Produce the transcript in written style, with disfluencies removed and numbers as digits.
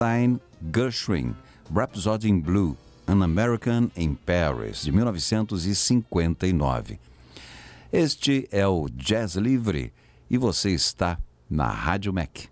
Gershwin, Rhapsody in Blue, An American in Paris, de 1959. Este é o Jazz Livre e você está na Rádio MEC.